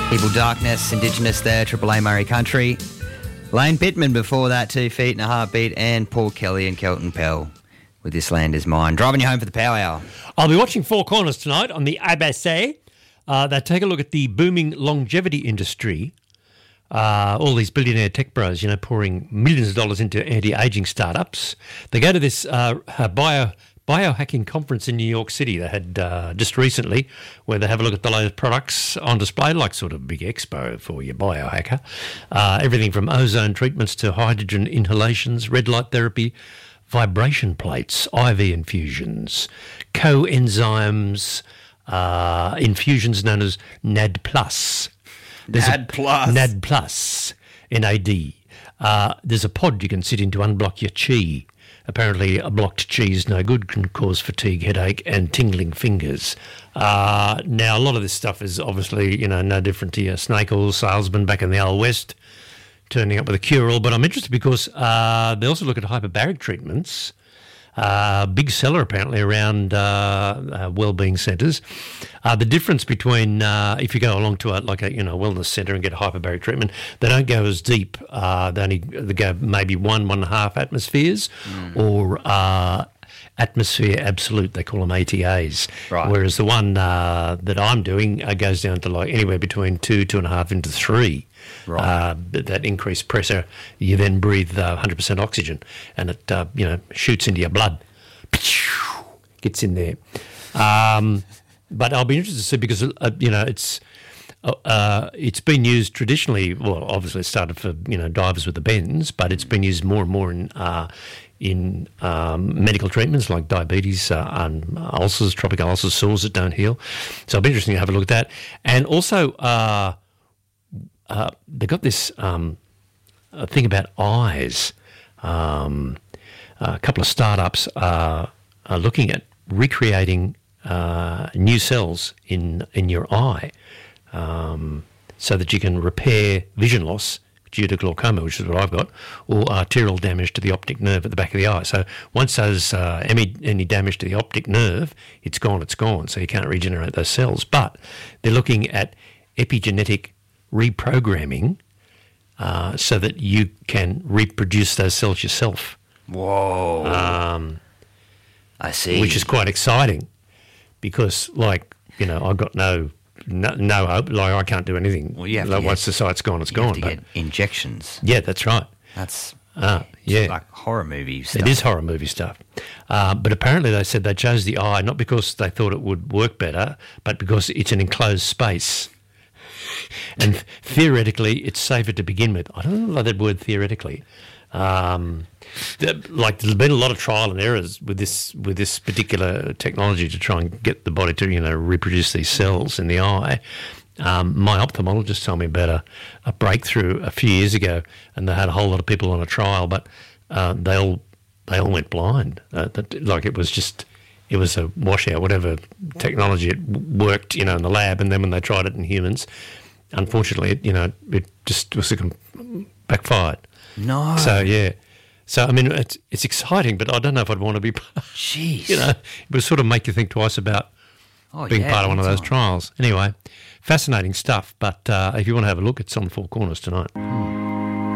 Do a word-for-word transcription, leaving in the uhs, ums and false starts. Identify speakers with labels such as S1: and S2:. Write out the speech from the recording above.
S1: Evil Darkness, Indigenous there, Triple A Murray Country. Lane Bittman before that, Two Feet and a Heartbeat, and Paul Kelly and Kelton Pell with This Land Is Mine. Driving you home for the Power Hour.
S2: I'll be watching Four Corners tonight on the A B C. Uh, they take a look at the booming longevity industry. Uh, all these billionaire tech bros, you know, pouring millions of dollars into anti-aging startups. They go to this uh, uh, bio... biohacking conference in New York City they had uh, just recently, where they have a look at the latest products on display, like sort of big expo for your biohacker. Uh, everything from ozone treatments to hydrogen inhalations, red light therapy, vibration plates, I V infusions, coenzymes, uh, infusions known as N A D plus. There's
S1: N A D plus.
S2: N A D plus, N A D. Uh, there's a pod you can sit in to unblock your chi. Apparently, a blocked cheese no good, can cause fatigue, headache, and tingling fingers. Uh, now, a lot of this stuff is obviously, you know, no different to your snake oil salesman back in the old west, turning up with a cure-all. But I'm interested because uh, they also look at hyperbaric treatments. Uh, big seller apparently around uh, uh, wellbeing centres. Uh, the difference between uh, if you go along to a, like a you know wellness centre and get a hyperbaric treatment, they don't go as deep. Uh, they only they go maybe one one and a half atmospheres, mm. or uh, atmosphere absolute. They call them A T As.
S1: Right.
S2: Whereas the one uh, that I'm doing uh, goes down to like anywhere between two two and a half into three.
S1: Right.
S2: Uh, that increased pressure, you then breathe uh, one hundred percent oxygen, and it uh, you know shoots into your blood, gets in there. Um, but I'll be interested to see because uh, you know it's uh, it's been used traditionally. Well, obviously it started for you know divers with the bends, but it's been used more and more in uh, in um, medical treatments like diabetes, uh, and ulcers, tropical ulcers, sores that don't heal. So it'll be interesting to have a look at that, and also. Uh, Uh, they got this um, uh, thing about eyes. Um, a couple of startups are, are looking at recreating uh, new cells in in your eye, um, so that you can repair vision loss due to glaucoma, which is what I've got, or arterial damage to the optic nerve at the back of the eye. So once there's uh, any, any damage to the optic nerve, it's gone, it's gone. So you can't regenerate those cells. But they're looking at epigenetic reprogramming uh, so that you can reproduce those cells yourself.
S1: Whoa.
S2: Um,
S1: I see.
S2: Which is quite exciting because, like, you know, I've got no no, no hope. Like, I can't do anything.
S1: Well, you have
S2: like,
S1: to
S2: once
S1: get,
S2: the site's gone, it's
S1: you
S2: gone.
S1: Have to
S2: but,
S1: get injections.
S2: Yeah, that's right.
S1: That's
S2: ah, yeah.
S1: like horror movie stuff.
S2: It is horror movie stuff. Uh, but apparently they said they chose the eye not because they thought it would work better, but because it's an enclosed space. And theoretically, it's safer to begin with. I don't know that word theoretically. Um, like there's been a lot of trial and errors with this with this particular technology to try and get the body to you know reproduce these cells in the eye. Um, my ophthalmologist told me about a, a breakthrough a few years ago, and they had a whole lot of people on a trial, but uh, they all they all went blind. Uh, that, like it was just. It was a washout, whatever technology it worked, you know, in the lab, and then when they tried it in humans, unfortunately, it, you know, it just was a backfired.
S1: No.
S2: So yeah, so I mean, it's it's exciting, but I don't know if I'd want to be.
S1: Jeez.
S2: You know, it would sort of make you think twice about
S1: oh,
S2: being
S1: yeah,
S2: part of one of those
S1: on.
S2: trials. Anyway, fascinating stuff. But uh, if you want to have a look, it's on Four Corners tonight.
S1: Mm.